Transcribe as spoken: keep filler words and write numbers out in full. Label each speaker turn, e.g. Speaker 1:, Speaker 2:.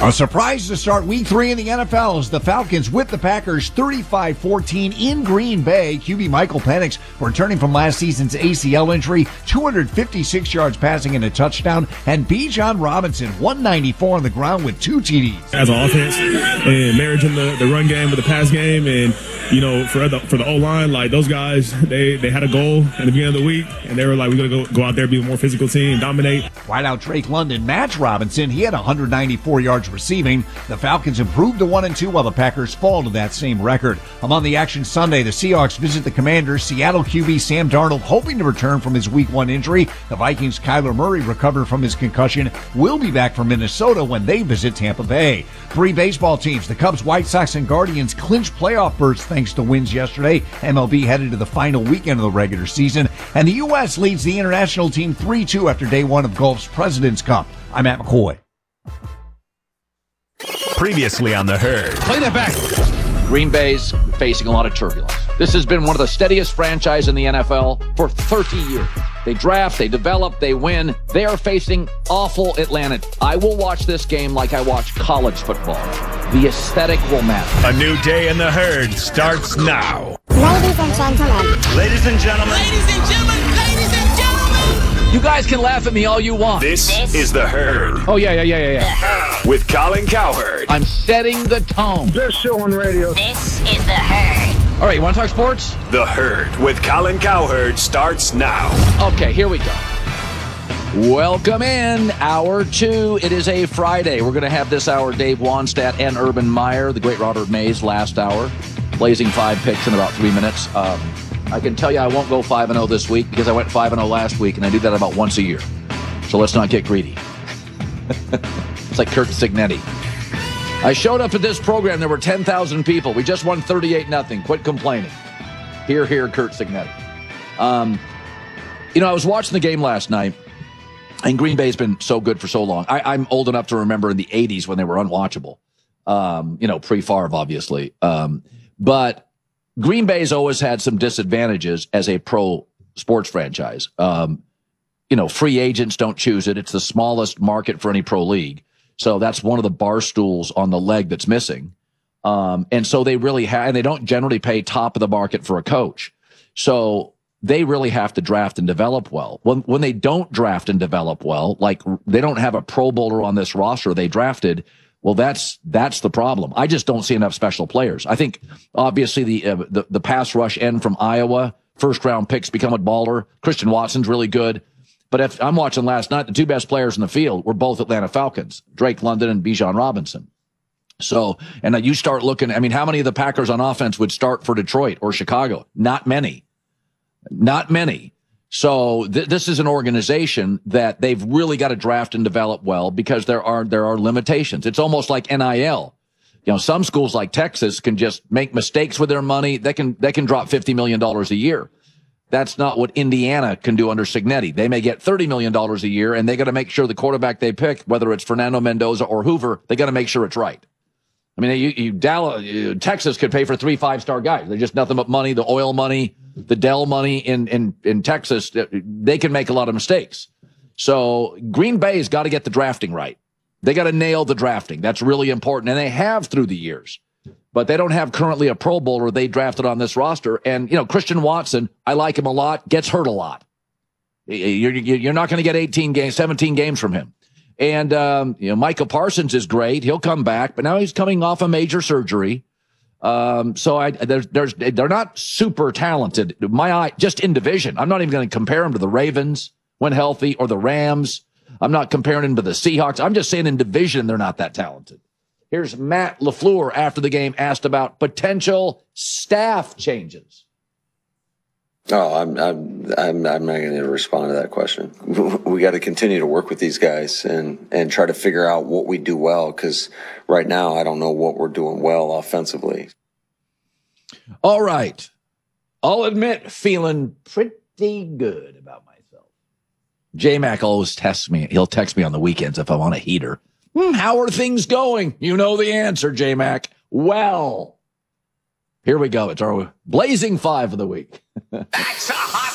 Speaker 1: A surprise to start week three in the N F L as the Falcons whip the Packers thirty-five fourteen in Green Bay. Q B Michael Penix returning from last season's A C L injury, two hundred fifty-six yards passing and a touchdown, and Bijan Robinson, one ninety-four on the ground with two T Ds.
Speaker 2: As an offense and marrying the, the run game with the pass game, and, you know, for the for the O-line, like, those guys, they, they had a goal in the beginning of the week, and they were like, we're going to go, go out there, be a more physical team, dominate.
Speaker 1: Wideout Drake London matched Robinson. He had one hundred ninety-four yards receiving. The Falcons improved to one and two while the Packers fall to that same record. Among the action Sunday, the Seahawks visit the Commanders. Seattle Q B Sam Darnold hoping to return from his week one injury. The Vikings' Kyler Murray recovered from his concussion, will be back for Minnesota when they visit Tampa Bay. Three baseball teams, the Cubs, White Sox, and Guardians, clinch playoff berths thanks to wins yesterday. M L B headed to the final weekend of the regular season, and the U S leads the international team three two after day one of golf's President's Cup. I'm Matt McCoy.
Speaker 3: Previously on The Herd.
Speaker 4: Play that back. Green Bay's facing a lot of turbulence. This has been one of the steadiest franchises in the N F L for thirty years. They draft, they develop, they win. They are facing awful Atlanta. I will watch this game like I watch college football. The aesthetic will matter.
Speaker 3: A new day in The Herd starts now.
Speaker 5: Ladies and gentlemen.
Speaker 3: Ladies and gentlemen.
Speaker 6: Ladies and gentlemen. Ladies and gentlemen.
Speaker 4: You guys can laugh at me all you want.
Speaker 3: This, this is The Herd.
Speaker 4: Oh, yeah, yeah, yeah, yeah, yeah.
Speaker 3: With Colin Cowherd.
Speaker 4: I'm setting the tone.
Speaker 7: Best show on radio.
Speaker 5: This is The Herd.
Speaker 4: All right, you want to talk sports?
Speaker 3: The Herd with Colin Cowherd starts now.
Speaker 4: Okay, here we go. Welcome in, hour two. It is a Friday. We're going to have this hour Dave Wanstadt and Urban Meyer, the great Robert Mays last hour. Blazing five picks in about three minutes. Um, I can tell you I won't go five and oh this week because I went five and oh last week, and I do that about once a year. So let's not get greedy. It's like Kurt Signetti. I showed up at this program. There were ten thousand people. We just won thirty-eight nothing. Quit complaining. Here, here, Kurt Signetti. Um, you know, I was watching the game last night, and Green Bay's been so good for so long. I, I'm old enough to remember in the eighties when they were unwatchable. Um, you know, pre-Favre, obviously. Um, but Green Bay's always had some disadvantages as a pro sports franchise. Um, you know, free agents don't choose it. It's the smallest market for any pro league. So that's one of the bar stools on the leg that's missing. Um, and so they really have, and they don't generally pay top of the market for a coach. So they really have to draft and develop well. When, when they don't draft and develop well, like they don't have a Pro Bowler on this roster they drafted, well, that's, that's the problem. I just don't see enough special players. I think obviously the, uh, the, the pass rush end from Iowa, first round picks become a baller. Christian Watson's really good. But if I'm watching last night, the two best players in the field were both Atlanta Falcons, Drake London and Bijan Robinson. So, and you start looking, I mean, how many of the Packers on offense would start for Detroit or Chicago? Not many. Not many. So th- this is an organization that they've really got to draft and develop well because there are, there are limitations. It's almost like N I L. You know, some schools like Texas can just make mistakes with their money. They can, they can drop fifty million dollars a year. That's not what Indiana can do under Signetti. They may get thirty million dollars a year, and they got to make sure the quarterback they pick, whether it's Fernando Mendoza or Hoover, they got to make sure it's right. I mean, you, you, Dallas, you, Texas could pay for three five-star guys. They're just nothing but money, the oil money, the Dell money in, in, in Texas. They can make a lot of mistakes. So Green Bay's got to get the drafting right. They got to nail the drafting. That's really important, and they have through the years. But they don't have currently a Pro Bowler they drafted on this roster. And, you know, Christian Watson, I like him a lot, gets hurt a lot. You're, you're not going to get eighteen games, seventeen games from him. And, um, you know, Micah Parsons is great. He'll come back, but now he's coming off a major surgery. Um, so I, there's, there's, they're not super talented. My eye, just in division. I'm not even going to compare them to the Ravens when healthy or the Rams. I'm not comparing them to the Seahawks. I'm just saying in division, they're not that talented. Here's Matt LaFleur after the game asked about potential staff changes.
Speaker 8: Oh, I'm I'm I'm, I'm not going to respond to that question. We got to continue to work with these guys and and try to figure out what we do well, because right now I don't know what we're doing well offensively.
Speaker 4: All right, I'll admit feeling pretty good about myself. J-Mac always tests me. He'll text me on the weekends if I'm on a heater. Hmm, how are things going? You know the answer, J-Mac. Well, here we go. It's our blazing five of the week.
Speaker 6: That's a hot